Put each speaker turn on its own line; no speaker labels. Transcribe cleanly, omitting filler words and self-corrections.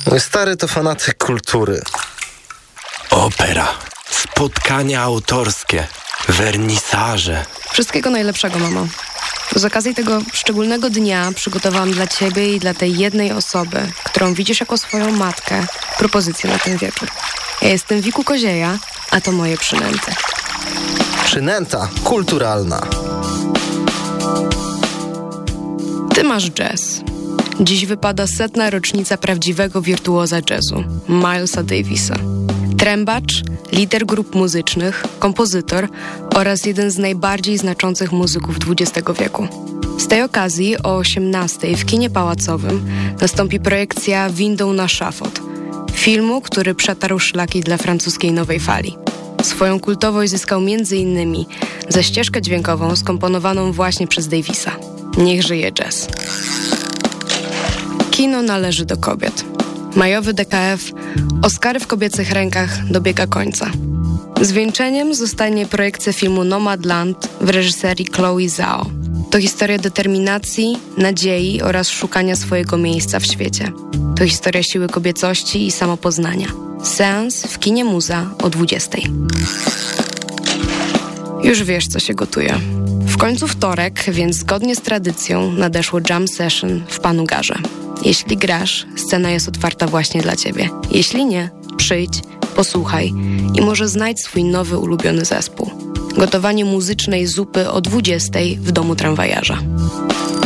Mój stary to fanatyk kultury.
Opera, spotkania autorskie, wernisaże.
Wszystkiego najlepszego, mamo. Z okazji tego szczególnego dnia przygotowałam dla ciebie i dla tej jednej osoby, którą widzisz jako swoją matkę, propozycję na ten wieczór. Ja jestem Wiku Kozieja, a to moje przynęty.
Przynęta kulturalna.
Ty masz jazz. Dziś wypada 100. rocznica prawdziwego wirtuoza jazzu, Milesa Davisa. Trębacz, lider grup muzycznych, kompozytor oraz jeden z najbardziej znaczących muzyków XX wieku. Z tej okazji o 18:00 w kinie pałacowym nastąpi projekcja Windą na szafot, filmu, który przetarł szlaki dla francuskiej nowej fali. Swoją kultowość zyskał m.in. za ścieżkę dźwiękową skomponowaną właśnie przez Davisa. Niech żyje jazz. Kino należy do kobiet. Majowy DKF Oscary w kobiecych rękach dobiega końca. Zwieńczeniem zostanie projekcja filmu Nomadland w reżyserii Chloe Zhao. To historia determinacji, nadziei oraz szukania swojego miejsca w świecie. To historia siły kobiecości i samopoznania. Seans w kinie Muza o 20:00. Już wiesz, co się gotuje. W końcu wtorek, więc zgodnie z tradycją nadeszło jam session w Panu Garze. Jeśli grasz, scena jest otwarta właśnie dla ciebie. Jeśli nie, przyjdź, posłuchaj i może znajdź swój nowy ulubiony zespół. Gotowanie muzycznej zupy o 20:00 w domu tramwajarza.